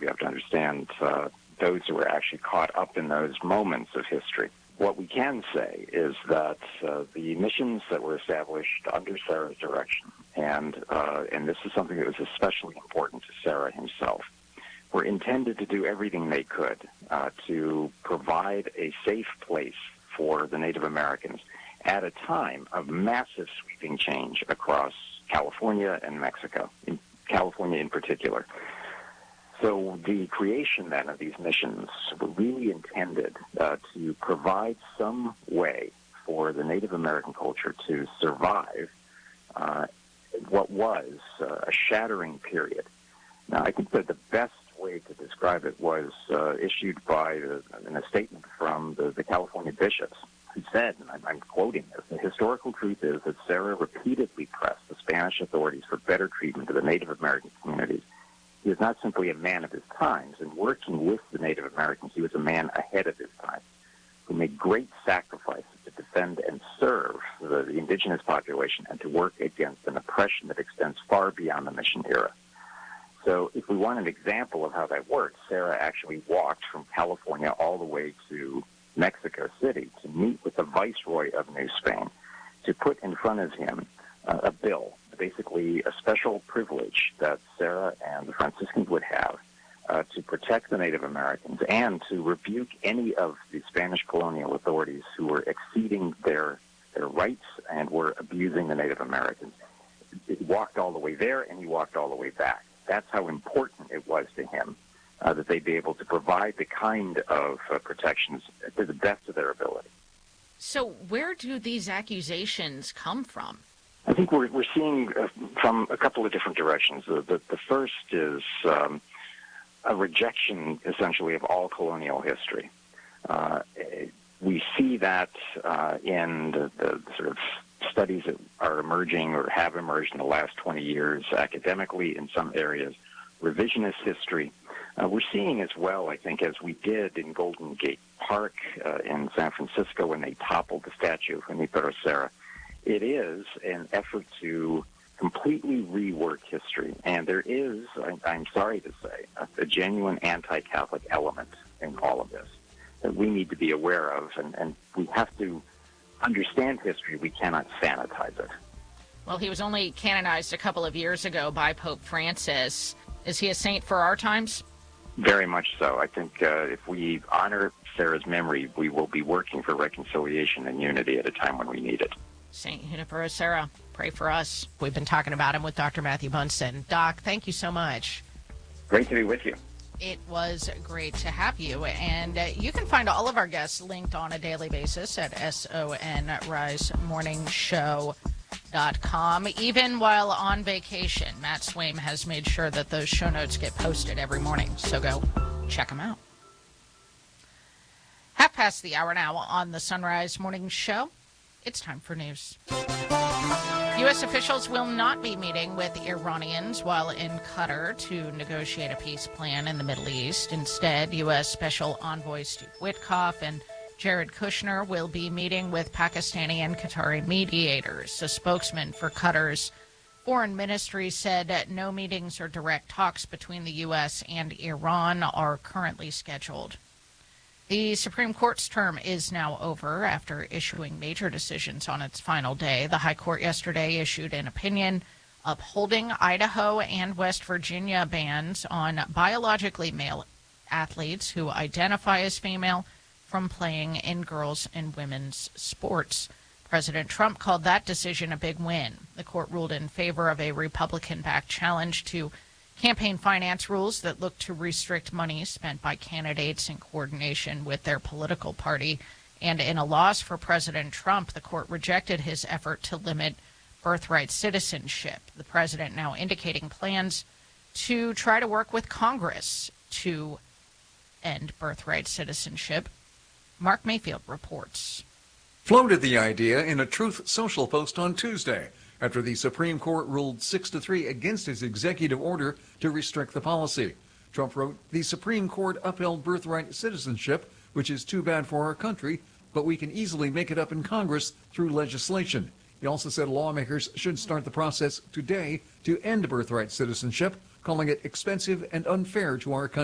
We have to understand those who were actually caught up in those moments of history. What we can say is that the missions that were established under Sarah's direction, and this is something that was especially important to Sarah himself, were intended to do everything they could to provide a safe place for the Native Americans at a time of massive sweeping change across California and Mexico, in California in particular. So the creation then of these missions were really intended to provide some way for the Native American culture to survive what was a shattering period. Now, I think that the best way to describe it was issued by in a statement from the California bishops, who said, and I'm quoting this, "The historical truth is that Sarah repeatedly pressed the Spanish authorities for better treatment of the Native American communities. He was not simply a man of his times. In working with the Native Americans, he was a man ahead of his time, who made great sacrifices to defend and serve the indigenous population and to work against an oppression that extends far beyond the mission era." So if we want an example of how that works, Sarah actually walked from California all the way to Mexico City to meet with the Viceroy of New Spain, to put in front of him a bill, basically a special privilege that Sarah and the Franciscans would have to protect the Native Americans and to rebuke any of the Spanish colonial authorities who were exceeding their rights and were abusing the Native Americans. He walked all the way there, and he walked all the way back. That's how important it was to him that they be able to provide the kind of protections to the best of their ability. So where do these accusations come from? I think we're seeing from a couple of different directions. The first is a rejection, essentially, of all colonial history. We see that in the sort of studies that are emerging or have emerged in the last 20 years academically in some areas, revisionist history. We're seeing as well, I think, as we did in Golden Gate Park in San Francisco when they toppled the statue of Junipero Serra. It is an effort to completely rework history, and there is, I'm sorry to say, a genuine anti-Catholic element in all of this that we need to be aware of, and we have to understand history. We cannot sanitize it. Well, he was only canonized a couple of years ago by Pope Francis. Is he a saint for our times? Very much so. I think if we honor Sarah's memory, we will be working for reconciliation and unity at a time when we need it. St. Junipero Serra, pray for us. We've been talking about him with Dr. Matthew Bunson. Doc, thank you so much. Great to be with you. It was great to have you. And you can find all of our guests linked on a daily basis at sonrisemorningshow.com. Even while on vacation, Matt Swaim has made sure that those show notes get posted every morning. So go check them out. 5:30 now on the Sunrise Morning Show. It's time for news. U.S. officials will not be meeting with Iranians while in Qatar to negotiate a peace plan in the Middle East. Instead, U.S. Special Envoy Steve Witkoff and Jared Kushner will be meeting with Pakistani and Qatari mediators. A spokesman for Qatar's foreign ministry said that no meetings or direct talks between the U.S. and Iran are currently scheduled. The Supreme Court's term is now over after issuing major decisions on its final day. The High Court yesterday issued an opinion upholding Idaho and West Virginia bans on biologically male athletes who identify as female from playing in girls' and women's sports. President Trump called that decision a big win. The court ruled in favor of a Republican-backed challenge to campaign finance rules that look to restrict money spent by candidates in coordination with their political party. And in a loss for President Trump, the court rejected his effort to limit birthright citizenship. The president now indicating plans to try to work with Congress to end birthright citizenship. Mark Mayfield reports. Floated the idea in a Truth Social post on Tuesday after the Supreme Court ruled 6-3 against his executive order to restrict the policy. Trump wrote, "The Supreme Court upheld birthright citizenship, which is too bad for our country, but we can easily make it up in Congress through legislation." He also said lawmakers should start the process today to end birthright citizenship, calling it expensive and unfair to our country.